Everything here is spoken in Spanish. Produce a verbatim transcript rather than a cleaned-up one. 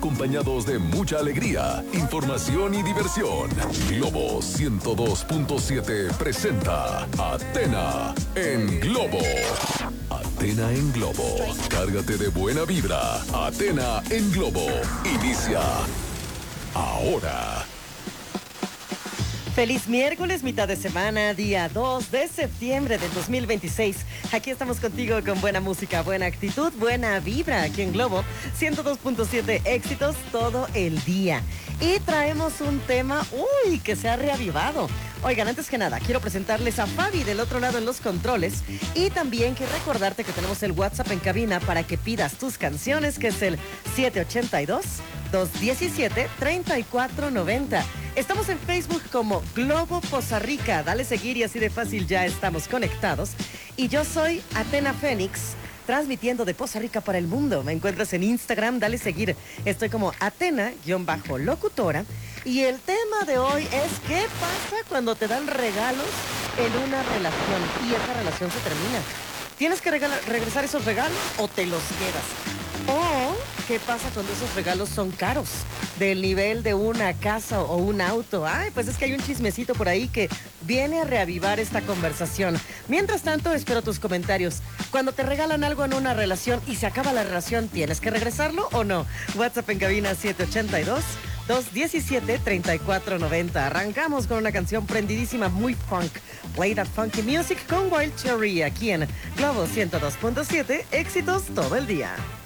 acompañados de mucha alegría, información y diversión. Globo ciento dos punto siete presenta Athena en Globo. Athena en Globo. Cárgate de buena vibra. Athena en Globo. Inicia ahora. Feliz miércoles, mitad de semana, día dos de septiembre del dos mil veintiséis. Aquí estamos contigo con buena música, buena actitud, buena vibra aquí en Globo ciento dos punto siete, éxitos todo el día. Y traemos un tema, uy, que se ha reavivado. Oigan, antes que nada, quiero presentarles a Fabi del otro lado en los controles y también quiero recordarte que tenemos el WhatsApp en cabina para que pidas tus canciones, que es el siete ocho dos, dos uno siete, tres cuatro nueve cero. Estamos en Facebook como Globo Poza Rica. Dale seguir y así de fácil ya estamos conectados. Y yo soy Athena Fénix, transmitiendo de Poza Rica para el mundo. Me encuentras en Instagram, dale seguir. Estoy como Athena-locutora. Y el tema de hoy es ¿qué pasa cuando te dan regalos en una relación y esa relación se termina? ¿Tienes que regala- regresar esos regalos o te los quedas? O ¿qué pasa cuando esos regalos son caros? Del nivel de una casa o un auto. Ay, pues es que hay un chismecito por ahí que viene a reavivar esta conversación. Mientras tanto, espero tus comentarios. Cuando te regalan algo en una relación y se acaba la relación, ¿tienes que regresarlo o no? WhatsApp en cabina siete ocho dos, dos uno siete, tres cuatro nueve cero. Arrancamos con una canción prendidísima, muy funk. Play That Funky Music con Wild Cherry aquí en Globo ciento dos punto siete, éxitos todo el día.